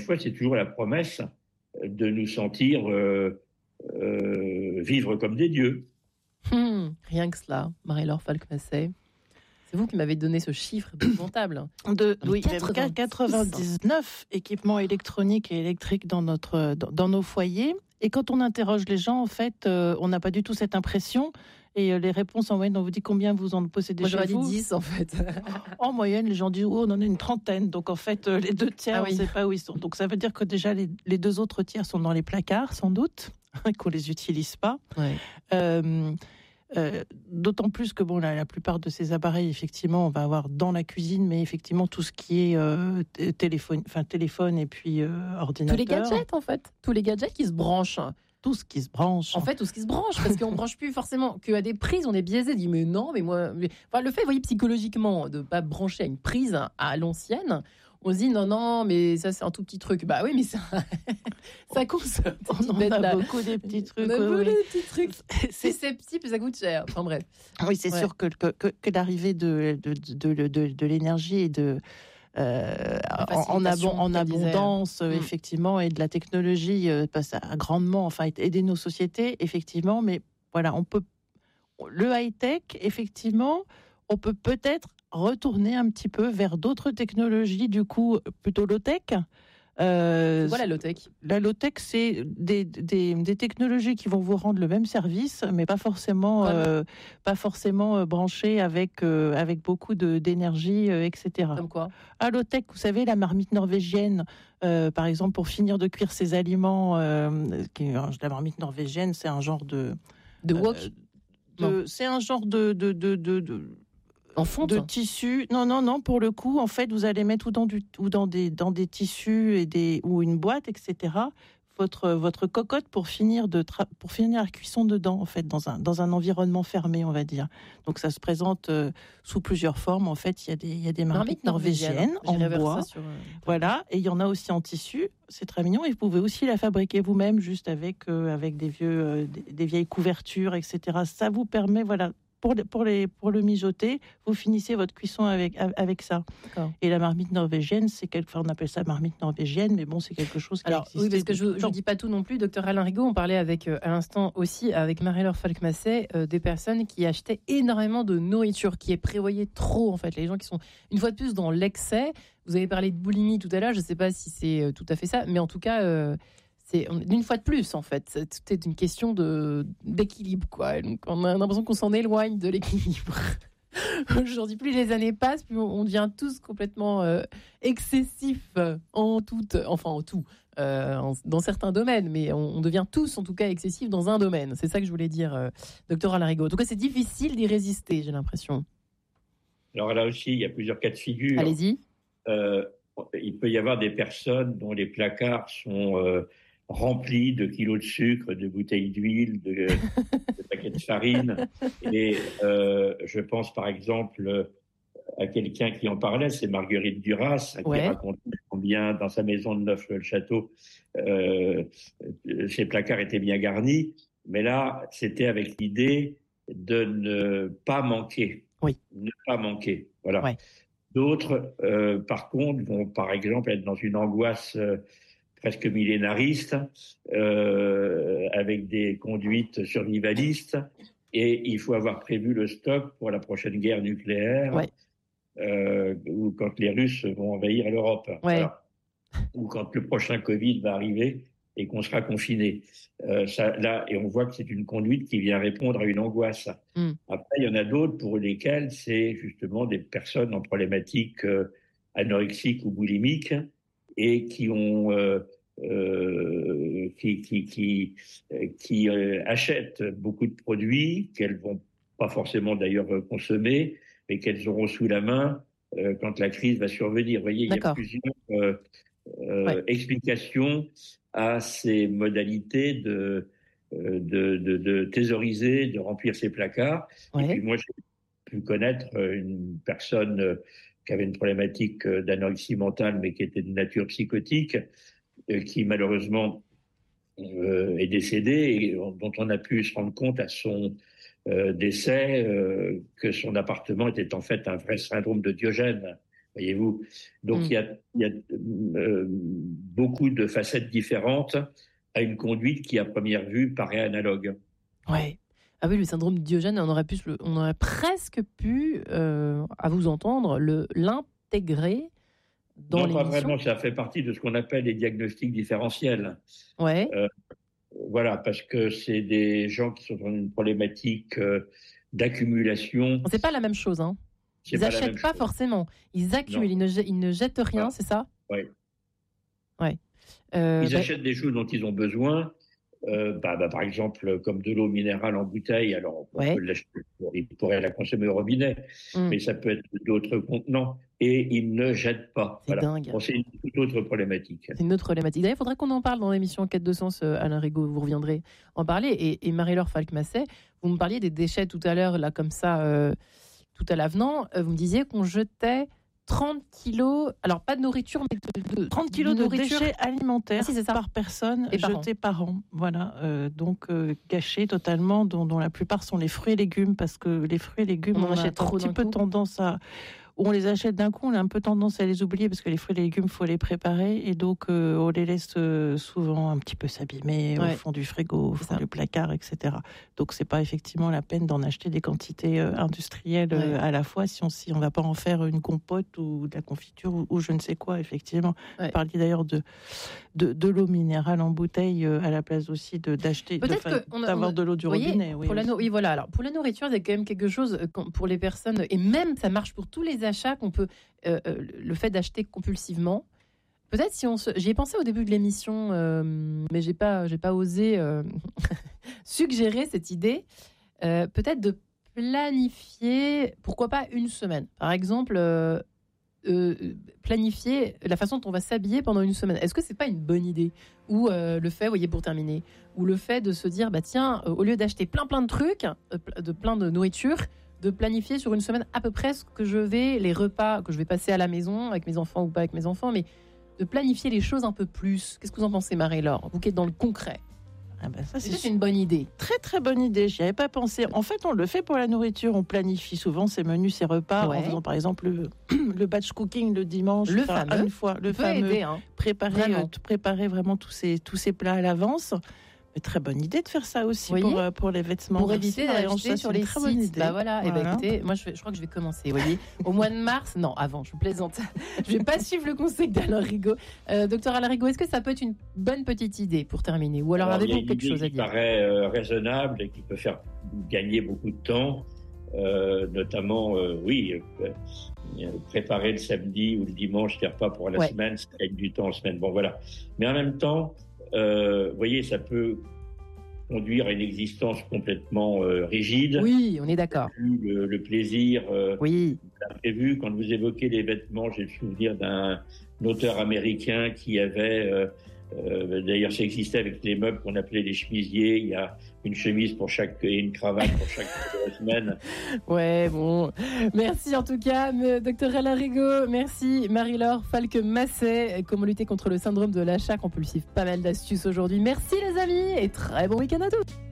fois, c'est toujours la promesse de nous sentir vivre comme des dieux. Rien que cela, Marie-Laure Falk-Massey. C'est vous qui m'avez donné ce chiffre épouvantable. Oui, 99 équipements électroniques et électriques dans nos foyers. Et quand on interroge les gens, en fait, on n'a pas du tout cette impression. Et les réponses en moyenne, on vous dit combien vous en possédez chez vous. Moi, j'aurais dit 10, en fait. En moyenne, les gens disent, on en a une trentaine. Donc, en fait, les 2 tiers, on ne sait pas où ils sont. Donc, ça veut dire que déjà, les 2 autres tiers sont dans les placards, sans doute, qu'on ne les utilise pas. Ouais. D'autant plus que la plupart de ces appareils, effectivement, on va avoir dans la cuisine, mais effectivement, tout ce qui est téléphone et puis ordinateur. Tous les gadgets, en fait. Tous les gadgets qui se branchent. Tout ce qui se branche. En fait, tout ce qui se branche, parce qu'on ne branche plus forcément qu'à des prises, on est biaisé, dit mais non, mais moi... Enfin, le fait, vous voyez, psychologiquement, de ne pas brancher à une prise à l'ancienne, on se dit non, mais ça c'est un tout petit truc. Bah oui, mais ça coûte. On a beaucoup des petits trucs. On a beaucoup des petits trucs. C'est petit, mais ça coûte cher. Enfin bref. Oui, c'est sûr que l'arrivée de l'énergie et de... en abondance, effectivement, et de la technologie passe à grandement, aider nos sociétés, effectivement, mais voilà, le high-tech, effectivement, on peut peut-être retourner un petit peu vers d'autres technologies, du coup, plutôt low-tech. C'est quoi la low-tech ? La low-tech, c'est des technologies qui vont vous rendre le même service, mais pas forcément branchées avec beaucoup d'énergie, etc. Comme quoi ? La low-tech, vous savez, la marmite norvégienne, par exemple, pour finir de cuire ses aliments, la marmite norvégienne, c'est un genre de wok. C'est un genre de en fonte de tissu. Non. Pour le coup, en fait, vous allez mettre dans des tissus ou une boîte, etc. Votre cocotte pour finir la cuisson dedans, en fait, dans un environnement fermé, on va dire. Donc, ça se présente sous plusieurs formes. En fait, il y a des marmites norvégiennes en bois. Voilà. Et il y en a aussi en tissu. C'est très mignon. Et vous pouvez aussi la fabriquer vous-même, juste avec des vieilles couvertures, etc. Ça vous permet, voilà, pour le mijoter, vous finissez votre cuisson avec ça. D'accord. Et la marmite norvégienne, on appelle ça marmite norvégienne, mais bon, c'est quelque chose qui existe. Oui, parce que je ne dis pas tout non plus. Docteur Alain Rigaud, on parlait à l'instant aussi avec Marie-Laure Falk-Massey des personnes qui achetaient énormément de nourriture, qui est prévoyée trop, en fait. Les gens qui sont, une fois de plus, dans l'excès. Vous avez parlé de boulimie tout à l'heure, je ne sais pas si c'est tout à fait ça, mais en tout cas... une fois de plus, en fait. Tout est une question d'équilibre, quoi. Donc, on a l'impression qu'on s'en éloigne de l'équilibre. Aujourd'hui, plus les années passent, plus on devient tous complètement excessifs en tout, dans certains domaines, mais on devient tous, en tout cas, excessifs dans un domaine. C'est ça que je voulais dire, docteur Alain Rigaud. En tout cas, c'est difficile d'y résister, j'ai l'impression. Alors là aussi, il y a plusieurs cas de figure. Allez-y. Il peut y avoir des personnes dont les placards sont... remplis de kilos de sucre, de bouteilles d'huile, de paquets de farine. Et je pense par exemple à quelqu'un qui en parlait, c'est Marguerite Duras, qui racontait combien dans sa maison de Neuf-le-Château, ses placards étaient bien garnis. Mais là, c'était avec l'idée de ne pas manquer. Oui. Ne pas manquer. Voilà. Ouais. D'autres, par contre, vont par exemple être dans une angoisse presque millénariste, avec des conduites survivalistes, et il faut avoir prévu le stock pour la prochaine guerre nucléaire, ou quand les Russes vont envahir l'Europe, voilà. Ou quand le prochain Covid va arriver et qu'on sera confiné. Et on voit que c'est une conduite qui vient répondre à une angoisse. Après, il y en a d'autres pour lesquels c'est justement des personnes en problématique anorexique ou boulimique, et qui ont achètent beaucoup de produits qu'elles vont pas forcément d'ailleurs consommer, mais qu'elles auront sous la main quand la crise va survenir. Vous voyez, D'accord. Il y a plusieurs explications à ces modalités de thésauriser, de remplir ses placards. Ouais. Et puis moi, j'ai pu connaître une personne qui avait une problématique d'anorexie mentale, mais qui était de nature psychotique, qui malheureusement est décédée, et dont on a pu se rendre compte à son décès que son appartement était en fait un vrai syndrome de Diogène. voyez-vous. Donc il y a beaucoup de facettes différentes à une conduite qui, à première vue, paraît analogue. Ouais. Ah oui, le syndrome de Diogène, on aurait presque pu, à vous entendre, l'intégrer dans l'émission. Non, pas vraiment, ça fait partie de ce qu'on appelle les diagnostics différentiels. Ouais. Voilà, parce que c'est des gens qui sont dans une problématique d'accumulation. C'est pas la même chose, hein. Ils n'achètent pas forcément. Ils accumulent, ils ne jettent rien, c'est ça ? Oui. Ouais. Ils achètent des choses dont ils ont besoin. Par exemple, comme de l'eau minérale en bouteille, alors on peut l'acheter, ils pourraient la consommer au robinet, mais ça peut être d'autres contenants, et ils ne jettent pas. C'est dingue. Bon, c'est une toute autre problématique. C'est une autre problématique. D'ailleurs, il faudrait qu'on en parle dans l'émission Quête de sens, Alain Rigaud, vous reviendrez en parler. Et Marie-Laure Falk-Masset, vous me parliez des déchets tout à l'heure, là, comme ça, tout à l'avenant. Vous me disiez qu'on jetait 30 kilos, alors pas de nourriture, mais 30 kilos de déchets alimentaires par personne et jetés par an. Voilà, donc gâchés totalement, dont la plupart sont les fruits et légumes, parce que les fruits et légumes, on a un petit peu tendance à... On les achète d'un coup, on a un peu tendance à les oublier parce que les fruits et les légumes, il faut les préparer et donc on les laisse souvent un petit peu s'abîmer au fond du frigo, au fond du placard, etc. Donc c'est pas effectivement la peine d'en acheter des quantités industrielles à la fois si on va pas en faire une compote ou de la confiture ou je ne sais quoi, effectivement. Vous parliez d'ailleurs de l'eau minérale en bouteille à la place aussi d'acheter, d'avoir de l'eau du robinet. Voilà. Alors pour la nourriture, il y a quand même quelque chose pour les personnes, et même ça marche pour tous les achats qu'on peut, le fait d'acheter compulsivement. Peut-être j'y ai pensé au début de l'émission, mais j'ai pas osé suggérer cette idée. Peut-être de planifier, pourquoi pas une semaine. Par exemple, planifier la façon dont on va s'habiller pendant une semaine. Est-ce que c'est pas une bonne idée ? Ou le fait, pour terminer, ou le fait de se dire, tiens, au lieu d'acheter plein de trucs, plein de nourriture, de planifier sur une semaine à peu près les repas que je vais passer à la maison, avec mes enfants ou pas avec mes enfants, mais de planifier les choses un peu plus. Qu'est-ce que vous en pensez, Marie-Laure ? Vous qui êtes dans le concret. Ça, c'est une bonne idée. Très, très bonne idée. J'y avais pas pensé. En fait, on le fait pour la nourriture. On planifie souvent ses menus, ses repas, en faisant par exemple le batch cooking le dimanche. Le fameux. Une fois, le fameux. Aider, préparer vraiment tous ces plats à l'avance. Mais très bonne idée de faire ça aussi pour les vêtements. Pour éviter d'acheter sur les sites. Écoutez, moi je crois que je vais commencer. Vous voyez, au mois de mars, non, avant, je plaisante. Je vais pas suivre le conseil d'Alain Rigaud. Docteur Alain Rigaud, est-ce que ça peut être une bonne petite idée pour terminer, ou alors avez-vous quelque chose à dire ? Qui paraît raisonnable et qui peut faire gagner beaucoup de temps, notamment, préparer le samedi ou le dimanche des repas pour la semaine, ça gagne du temps en semaine. Bon, voilà. Mais en même temps, vous voyez, ça peut conduire à une existence complètement rigide. Oui, on est d'accord. Le plaisir imprévu. Quand vous évoquez les vêtements, j'ai le souvenir d'un auteur américain qui avait... d'ailleurs, ça existait avec les meubles qu'on appelait les chemisiers. Il y a une chemise et une cravate pour chaque semaine. Ouais, bon. Merci en tout cas, docteur Alain Rigaud. Merci Marie-Laure Falk-Masset. Comment lutter contre le syndrome de l'achat compulsif. Pas mal d'astuces aujourd'hui. Merci les amis et très bon week-end à tous.